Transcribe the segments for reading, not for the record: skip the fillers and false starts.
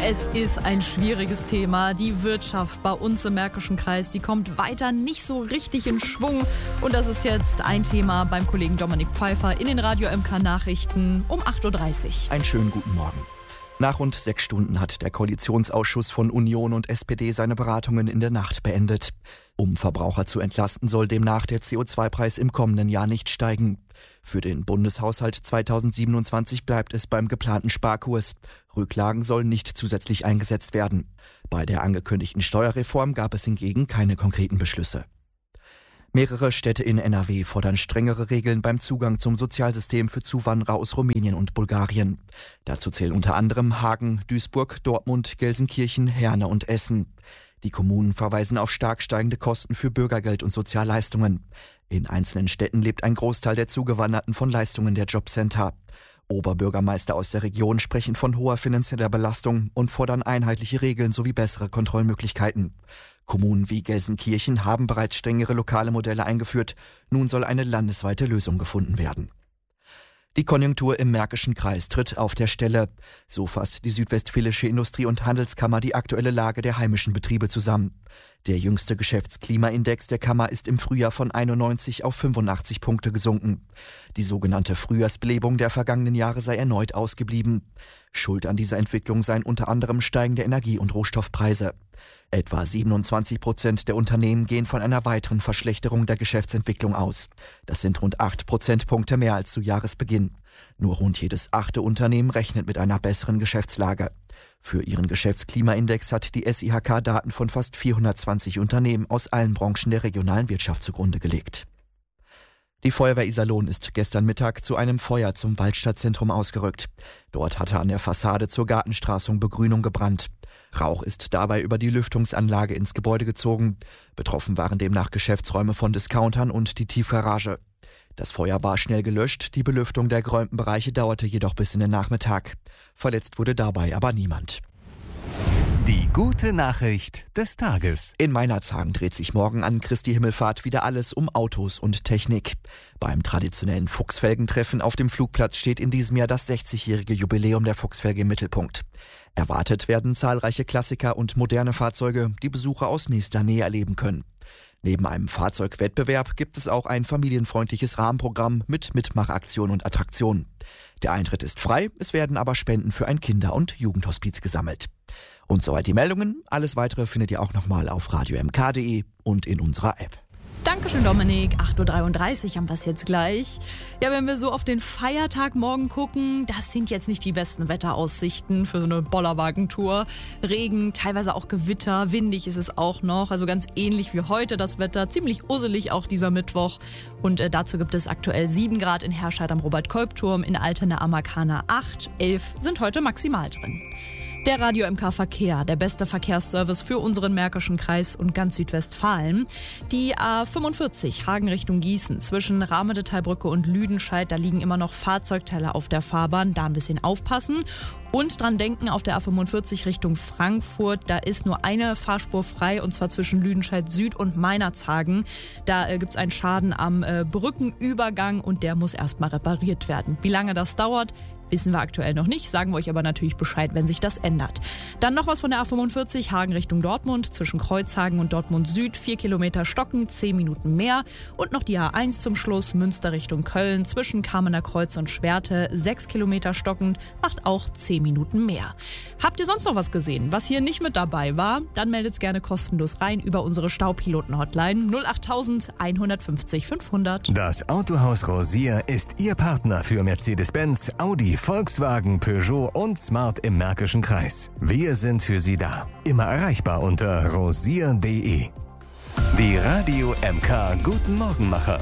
Es ist ein schwieriges Thema. Die Wirtschaft bei uns im Märkischen Kreis, die kommt weiter nicht so richtig in Schwung. Und das ist jetzt ein Thema beim Kollegen Dominik Pfeiffer in den Radio MK Nachrichten um 8.30 Uhr. Einen schönen guten Morgen. Nach rund 6 Stunden hat der Koalitionsausschuss von Union und SPD seine Beratungen in der Nacht beendet. Um Verbraucher zu entlasten, soll demnach der CO2-Preis im kommenden Jahr nicht steigen. Für den Bundeshaushalt 2027 bleibt es beim geplanten Sparkurs. Rücklagen sollen nicht zusätzlich eingesetzt werden. Bei der angekündigten Steuerreform gab es hingegen keine konkreten Beschlüsse. Mehrere Städte in NRW fordern strengere Regeln beim Zugang zum Sozialsystem für Zuwanderer aus Rumänien und Bulgarien. Dazu zählen unter anderem Hagen, Duisburg, Dortmund, Gelsenkirchen, Herne und Essen. Die Kommunen verweisen auf stark steigende Kosten für Bürgergeld und Sozialleistungen. In einzelnen Städten lebt ein Großteil der Zugewanderten von Leistungen der Jobcenter. Oberbürgermeister aus der Region sprechen von hoher finanzieller Belastung und fordern einheitliche Regeln sowie bessere Kontrollmöglichkeiten. Kommunen wie Gelsenkirchen haben bereits strengere lokale Modelle eingeführt. Nun soll eine landesweite Lösung gefunden werden. Die Konjunktur im Märkischen Kreis tritt auf der Stelle. So fasst die Südwestfälische Industrie- und Handelskammer die aktuelle Lage der heimischen Betriebe zusammen. Der jüngste Geschäftsklimaindex der Kammer ist im Frühjahr von 91 auf 85 Punkte gesunken. Die sogenannte Frühjahrsbelebung der vergangenen Jahre sei erneut ausgeblieben. Schuld an dieser Entwicklung seien unter anderem steigende Energie- und Rohstoffpreise. Etwa 27% der Unternehmen gehen von einer weiteren Verschlechterung der Geschäftsentwicklung aus. Das sind rund 8 Prozentpunkte mehr als zu Jahresbeginn. Nur rund jedes 8. Unternehmen rechnet mit einer besseren Geschäftslage. Für ihren Geschäftsklimaindex hat die SIHK Daten von fast 420 Unternehmen aus allen Branchen der regionalen Wirtschaft zugrunde gelegt. Die Feuerwehr Iserlohn ist gestern Mittag zu einem Feuer zum Waldstadtzentrum ausgerückt. Dort hatte an der Fassade zur Gartenstraßung Begrünung gebrannt. Rauch ist dabei über die Lüftungsanlage ins Gebäude gezogen. Betroffen waren demnach Geschäftsräume von Discountern und die Tiefgarage. Das Feuer war schnell gelöscht, die Belüftung der geräumten Bereiche dauerte jedoch bis in den Nachmittag. Verletzt wurde dabei aber niemand. Die gute Nachricht des Tages. In Meinerzhagen dreht sich morgen an Christi Himmelfahrt wieder alles um Autos und Technik. Beim traditionellen Fuchsfelgentreffen auf dem Flugplatz steht in diesem Jahr das 60-jährige Jubiläum der Fuchsfelge im Mittelpunkt. Erwartet werden zahlreiche Klassiker und moderne Fahrzeuge, die Besucher aus nächster Nähe erleben können. Neben einem Fahrzeugwettbewerb gibt es auch ein familienfreundliches Rahmenprogramm mit Mitmachaktionen und Attraktionen. Der Eintritt ist frei, es werden aber Spenden für ein Kinder- und Jugendhospiz gesammelt. Und soweit die Meldungen. Alles Weitere findet ihr auch nochmal auf radiomk.de und in unserer App. Dankeschön, Dominik. 8.33 Uhr haben wir es jetzt gleich. Ja, wenn wir so auf den Feiertag morgen gucken, das sind jetzt nicht die besten Wetteraussichten für so eine Bollerwagentour. Regen, teilweise auch Gewitter, windig ist es auch noch. Also ganz ähnlich wie heute das Wetter. Ziemlich usselig auch dieser Mittwoch. Und dazu gibt es aktuell 7 Grad in Herscheid am Robert-Kolb-Turm, in Altena am Markana 8, 11 sind heute maximal drin. Der Radio MK Verkehr, der beste Verkehrsservice für unseren Märkischen Kreis und ganz Südwestfalen. Die A45 Hagen Richtung Gießen zwischen Rahmedettalbrücke und Lüdenscheid, da liegen immer noch Fahrzeugteile auf der Fahrbahn, da ein bisschen aufpassen. Und dran denken, auf der A45 Richtung Frankfurt, da ist nur eine Fahrspur frei und zwar zwischen Lüdenscheid Süd und Meinerzhagen. Da gibt's einen Schaden am Brückenübergang und der muss erstmal repariert werden. Wie lange das dauert, wissen wir aktuell noch nicht, sagen wir euch aber natürlich Bescheid, wenn sich das ändert. Dann noch was von der A45, Hagen Richtung Dortmund, zwischen Kreuzhagen und Dortmund Süd, 4 Kilometer stocken, 10 Minuten mehr. Und noch die A1 zum Schluss, Münster Richtung Köln, zwischen Kamener Kreuz und Schwerte, 6 Kilometer stockend, macht auch 10 Minuten mehr. Habt ihr sonst noch was gesehen, was hier nicht mit dabei war? Dann meldet's gerne kostenlos rein über unsere Staupiloten-Hotline 08000 150 500. Das Autohaus Rosier ist Ihr Partner für Mercedes-Benz, Audi, Volkswagen, Peugeot und Smart im Märkischen Kreis. Wir sind für Sie da. Immer erreichbar unter rosier.de. Die Radio MK Guten Morgenmacher.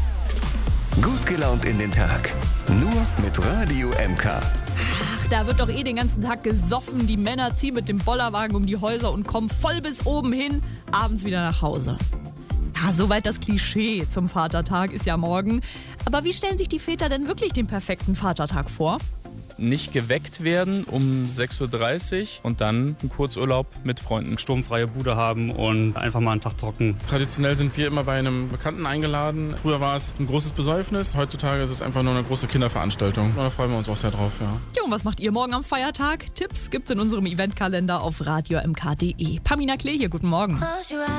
Gut gelaunt in den Tag. Nur mit Radio MK. Ach, da wird doch den ganzen Tag gesoffen. Die Männer ziehen mit dem Bollerwagen um die Häuser und kommen voll bis oben hin, abends wieder nach Hause. Ja, soweit das Klischee zum Vatertag ist ja morgen. Aber wie stellen sich die Väter denn wirklich den perfekten Vatertag vor? nicht geweckt werden um 6:30 Uhr und dann einen Kurzurlaub mit Freunden. Sturmfreie Bude haben und einfach mal einen Tag trocken. Traditionell sind wir immer bei einem Bekannten eingeladen. Früher war es ein großes Besäufnis, heutzutage ist es einfach nur eine große Kinderveranstaltung. Da freuen wir uns auch sehr drauf, ja. Ja, und was macht ihr morgen am Feiertag? Tipps gibt's in unserem Eventkalender auf radio-mk.de. Pamina Klee hier, guten Morgen.